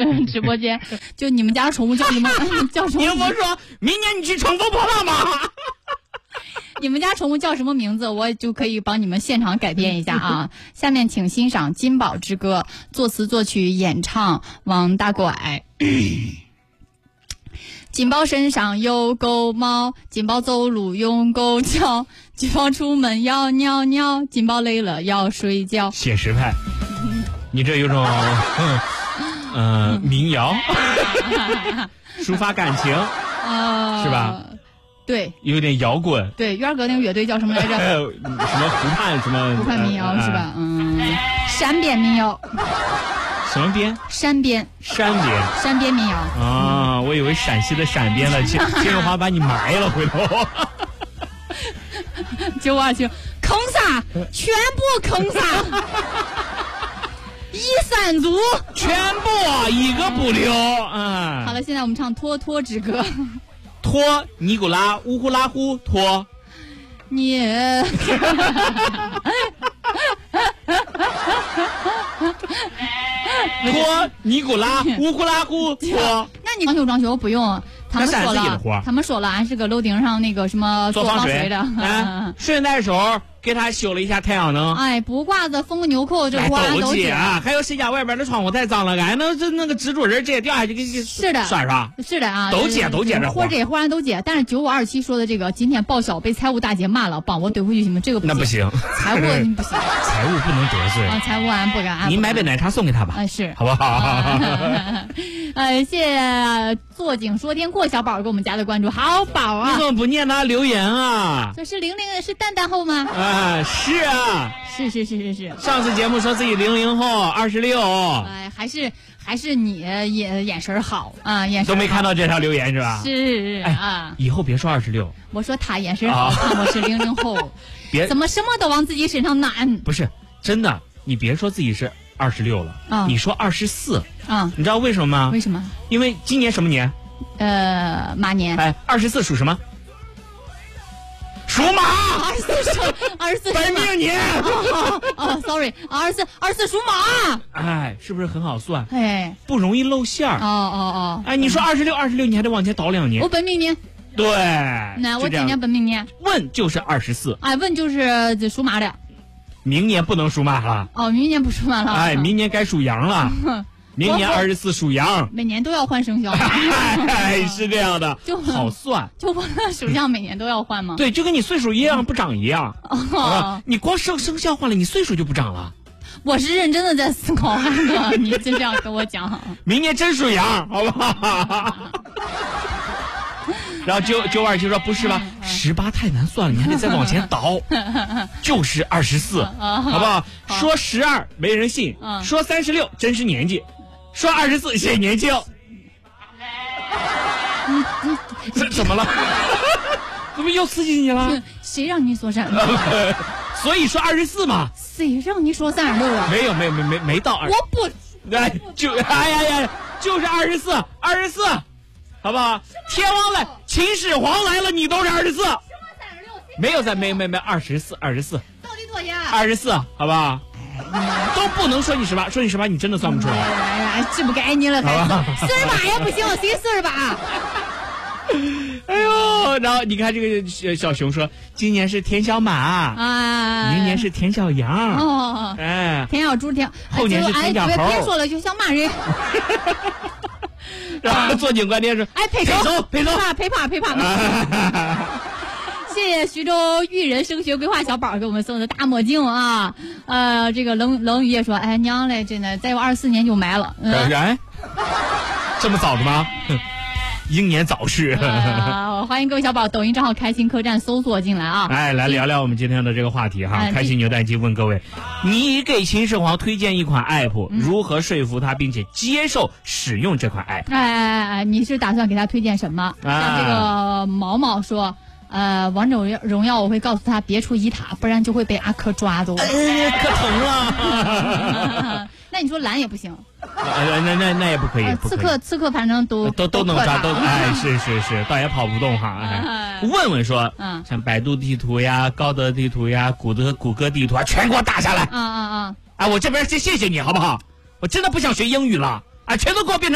直播间，就你们家宠物叫什么？叫什么？ 你不说明年你去乘风破浪吗？ 你们家宠物叫什么名字，我就可以帮你们现场改编一下啊。下面请欣赏《金宝之歌》，作词作曲演唱王大拐。金宝身上有狗毛，金宝走路用狗叫，金宝出门要尿尿，金宝累了要睡觉。 写实派，你这有种民谣，抒发感情，是吧？ 对， 有点摇滚。 对，渊哥那个乐队叫什么来着？ 什么湖畔什么？ 湖畔民谣是吧？山边民谣。 什么边？ 山边民谣啊！我以为陕西的陕边了，金荣华把你埋了，回头。 927坑啥？全部坑啥？一三组， 全部一个不留。 好了，现在我们唱《托托之歌》。 托尼古拉乌呼拉呼托， 你。 托尼古拉乌呼拉呼托。 那你装修不用，他们说了，俺是个楼顶上那个什么做防水的， 顺带手给他修了一下太阳能。 哎，补挂子封个纽扣，这活俺都接啊。还有谁家外边的窗户太脏了，俺那个蜘蛛人直接掉下去给是的拴上。 是的啊， 都接这活这活俺都接。但是9527说的这个今天报销被财务大姐骂了，帮我怼回去行吗？这个那不行， 财务你不行， 财务不能得罪啊，财务俺不敢。 你买杯奶茶送给他吧， 是好不好？ 谢谢坐井说天过小宝给我们家的关注，好宝啊！ 你怎么不念他留言啊？ 这是00是蛋蛋后吗？ 是啊， 是。 上次节目说自己00后26， 还是你眼神好啊，眼神都没看到这条留言是吧？ 是啊， 以后别说26， 我说他眼神好，看我是00后， 别怎么什么都往自己身上揽？ 不是真的，你别说自己是26了啊，你说24 啊， 你知道为什么吗？ 为什么？ 因为今年什么年？ 马年。 哎，24属什么？属马。 24 本命年。 sorry， 24属马。 哎，是不是很好算？ 哎， 不容易露馅儿。哎，你说26，你还得往前倒2年。 我本命年。 对。 那我今年本命年。 问就是24。 哎，问就是属马的。 明年不能属马了。 明年不属马了。 哎，明年该属羊了。明年24属羊， 每年都要换生肖。 哎，是这样的， 就好算。 就属相每年都要换吗？ 对，就跟你岁数一样不长一样。你光生肖换了，你岁数就不长了。 我是认真的在思考啊，你就这样跟我讲。 明年真属羊，好不好？然后927说不是吧，18太难算了，你还得再往前倒，就是24，好不好？说12没人信，说36真是年纪，说24显年轻。怎么了？怎么又刺激你了？ 谁让你说36？ 所以说24嘛。 谁让你说36了？ 没到20。 我不， 哎呀，就是24，好不好？天王来，秦始皇来了，你都是24。没有24。 到底多少 ？24，好不好？都不能说你18，说你18你真的算不出来。 哎呀，这不该你了，48也不行，谁48？ 哎呦，然后你看这个小熊说，今年是田小马啊，明年是田小羊田小猪后年是田小猴。 别说了，就想骂人。 然后坐井观天说， 陪跑。谢谢徐州育人升学规划小宝给我们送的大墨镜啊！这个冷雨也说，哎娘嘞，真的再有24年就埋了。 这么早的吗？英年早逝。 欢迎各位小宝抖音账号开心客栈搜索进来啊！ 哎，来聊聊我们今天的这个话题哈。开心牛蛋机问各位，你给秦始皇推荐一款 app，如何说服他并且接受使用这款 app？ 哎，你是打算给他推荐什么？像这个毛毛说，王者荣耀我会告诉他别出一塔，不然就会被阿珂抓走。 可疼了。 那你说蓝也不行， 那也不可以。 刺客反正都能抓，是，倒也跑不动哈。问问说，像百度地图呀、高德地图呀、谷歌地图啊，全给我打下来。 哎， 我这边先谢谢你好不好？我真的不想学英语了，全都给我变成